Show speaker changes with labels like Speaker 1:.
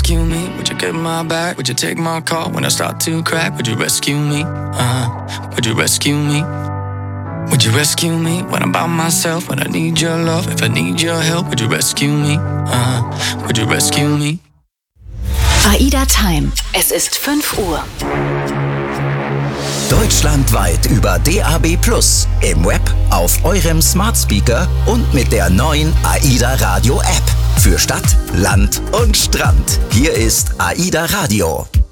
Speaker 1: rescue me? Would you get my back? Would you take my call when I start to crack? Would you rescue me? Would you rescue me? Would you rescue me when I'm by myself? When I need your love, if I need your help, would you rescue me? Would you rescue me?
Speaker 2: AIDA Time. Es ist 5 Uhr.
Speaker 3: Deutschlandweit über DAB+, im Web, auf eurem Smart Speaker und mit der neuen AIDA Radio App. Für Stadt, Land und Strand. Hier ist AIDA Radio.